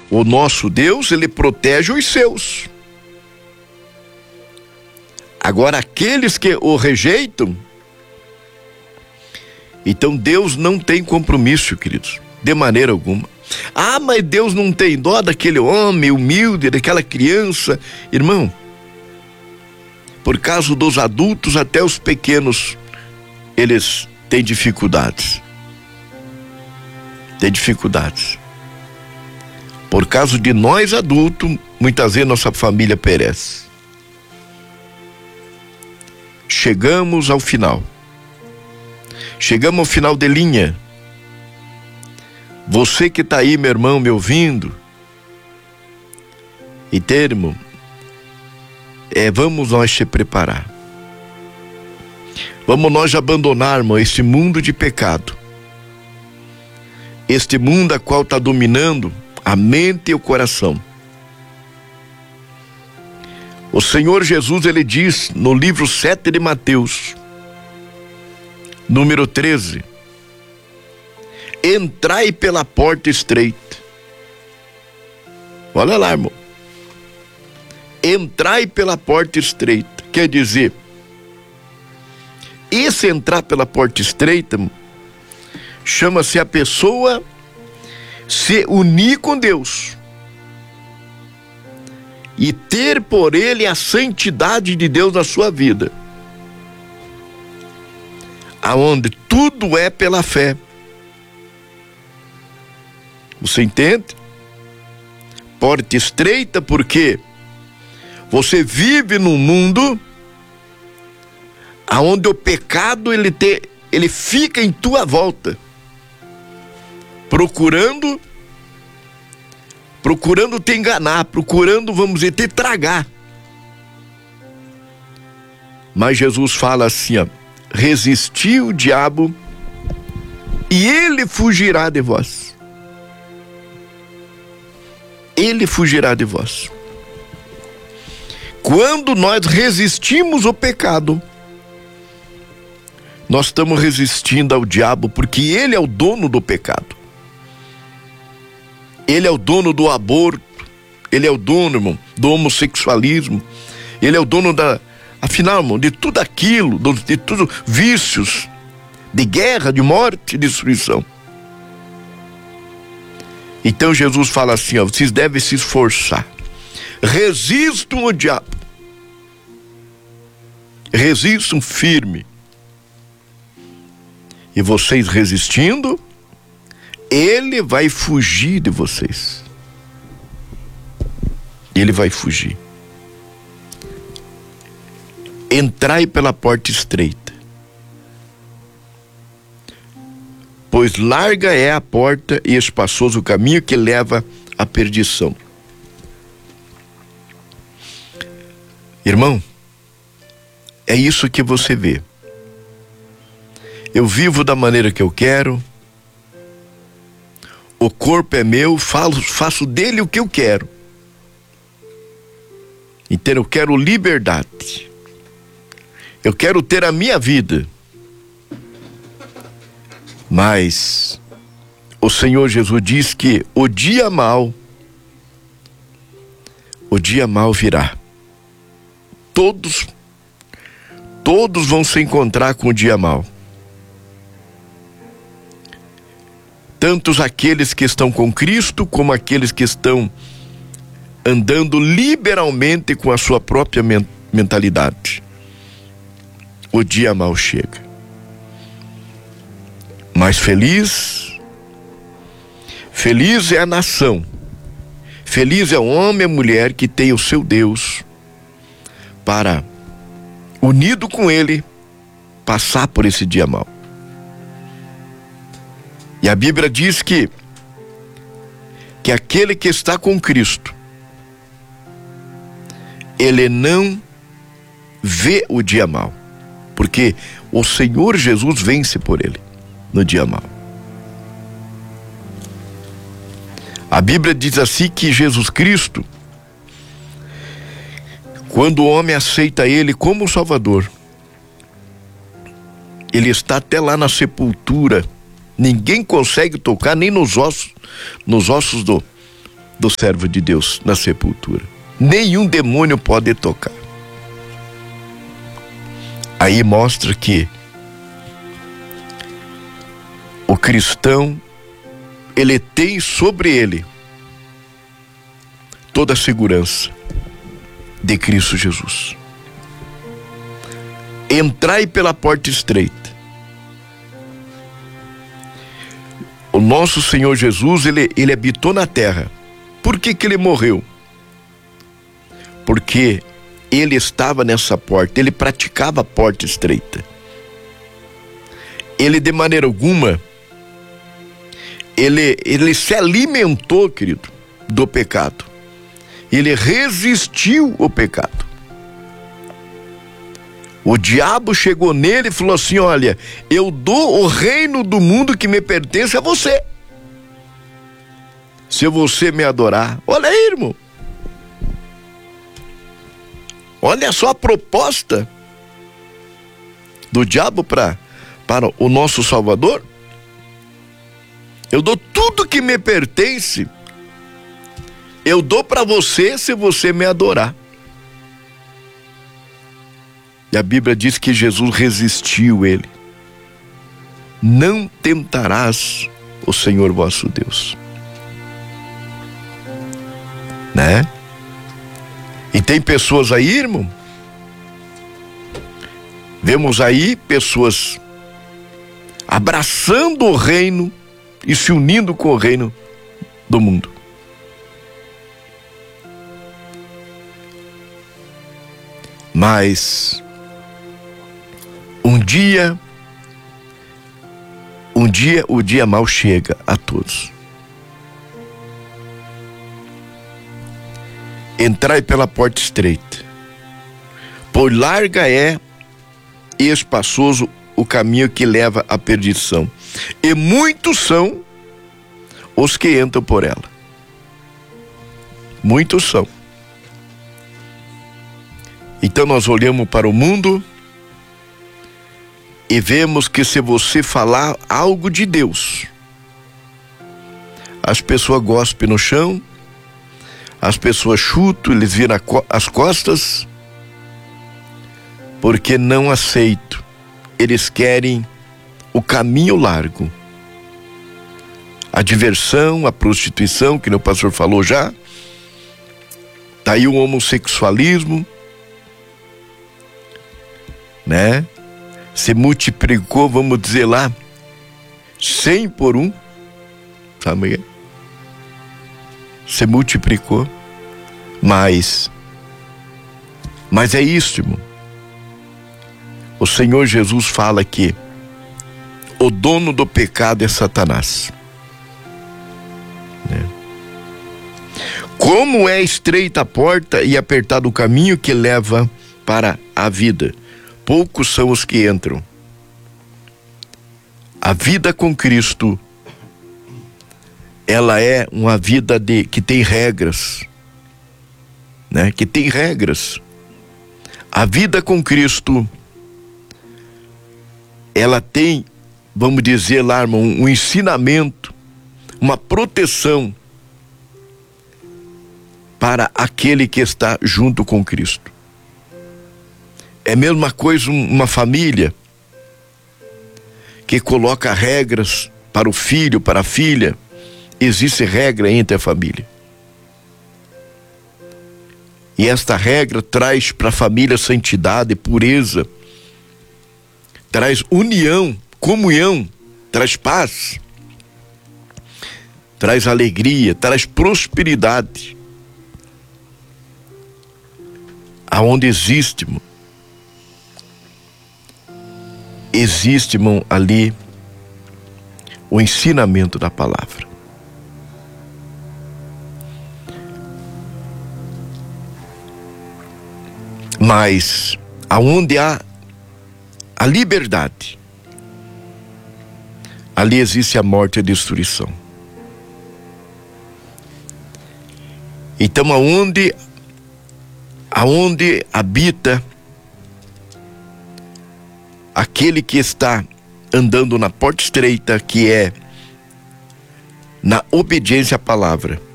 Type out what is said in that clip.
O nosso Deus, ele protege os seus. Agora, aqueles que o rejeitam, então Deus não tem compromisso, queridos, de maneira alguma. Ah, mas Deus não tem dó daquele homem humilde, daquela criança. Irmão, por causa dos adultos até os pequenos, eles têm dificuldades. Tem dificuldades. Por causa de nós adultos, muitas vezes nossa família perece. Chegamos ao final. Chegamos ao final de linha. Você que está aí, meu irmão, me ouvindo, e termo, vamos nós se preparar. Vamos nós abandonarmos este mundo de pecado. Este mundo a qual está dominando a mente e o coração. O Senhor Jesus, ele diz no livro 7 de Mateus, número 13, entrai pela porta estreita. Olha lá, irmão. Entrai pela porta estreita. Quer dizer, esse entrar pela porta estreita chama-se a pessoa se unir com Deus e ter por ele a santidade de Deus na sua vida, aonde tudo é pela fé. Você entende? Porta estreita porque você vive num mundo aonde o pecado ele fica em tua volta, procurando te enganar, procurando, vamos dizer, te tragar. Mas Jesus fala assim, ó: resisti o diabo e ele fugirá de vós. Ele fugirá de vós. Quando nós resistimos ao pecado, nós estamos resistindo ao diabo, porque ele é o dono do pecado. Ele é o dono do aborto, ele é o dono, irmão, do homossexualismo, ele é o dono afinal, irmão, de tudo aquilo, de tudo vícios, de guerra, de morte e destruição. Então Jesus fala assim, ó: vocês devem se esforçar, resistam ao diabo, resistam firme, e vocês resistindo, ele vai fugir de vocês. Ele vai fugir. Entrai pela porta estreita, pois larga é a porta e espaçoso o caminho que leva à perdição. Irmão, é isso que você vê. Eu vivo da maneira que eu quero, o corpo é meu, faço dele o que eu quero. Então eu quero liberdade. Eu quero ter a minha vida. Mas o Senhor Jesus diz que o dia mau virá. Todos vão se encontrar com o dia mau. Tantos aqueles que estão com Cristo, como aqueles que estão andando liberalmente com a sua própria mentalidade. O dia mau chega. Mas feliz é a nação, feliz é o homem e a mulher que tem o seu Deus para, unido com ele, passar por esse dia mau. E a Bíblia diz que aquele que está com Cristo, ele não vê o dia mau, porque o Senhor Jesus vence por ele no dia mau. A Bíblia diz assim que Jesus Cristo, quando o homem aceita ele como Salvador, ele está até lá na sepultura, ninguém consegue tocar nem nos ossos do servo de Deus na sepultura. Nenhum demônio pode tocar. Aí mostra que o cristão, ele tem sobre ele toda a segurança de Cristo Jesus. Entrai pela porta estreita. O nosso Senhor Jesus, ele habitou na terra. Por que que ele morreu? Porque ele estava nessa porta, ele praticava a porta estreita. Ele, de maneira alguma, ele se alimentou, querido, do pecado. Ele resistiu ao pecado. O diabo chegou nele e falou assim: olha, eu dou o reino do mundo que me pertence a você, se você me adorar. Olha aí, irmão. Olha só a proposta do diabo para o nosso Salvador. Eu dou tudo que me pertence, eu dou para você se você me adorar. E a Bíblia diz que Jesus resistiu ele. Não tentarás o Senhor vosso Deus. Né? E tem pessoas aí, irmão, vemos aí pessoas abraçando o reino e se unindo com o reino do mundo. Mas o dia mau chega a todos. Entrai pela porta estreita, pois larga é e espaçoso o caminho que leva à perdição, e muitos são os que entram por ela. Muitos são. Então nós olhamos para o mundo e vemos que se você falar algo de Deus, as pessoas gospem no chão, as pessoas chutam, eles viram as costas, porque não aceitam. Eles querem o caminho largo, a diversão, a prostituição, que o pastor falou já. Tá aí o homossexualismo, né? Se multiplicou, vamos dizer lá, 100 por 1, sabe? Se multiplicou, mas é isso, irmão. O Senhor Jesus fala que o dono do pecado é Satanás, né? Como é estreita a porta e apertado o caminho que leva para a vida, poucos são os que entram. A vida com Cristo, ela é uma vida que tem regras, né? Que tem regras. A vida com Cristo, ela tem, vamos dizer lá, irmão, um ensinamento, uma proteção para aquele que está junto com Cristo. É a mesma coisa uma família que coloca regras para o filho, para a filha. Existe regra entre a família. E esta regra traz para a família santidade, pureza, traz união, comunhão, traz paz, traz alegria, traz prosperidade. Aonde existe, irmão, ali o ensinamento da palavra. Mas aonde há a liberdade, ali existe a morte e a destruição. Então aonde habita aquele que está andando na porta estreita, que é na obediência à palavra,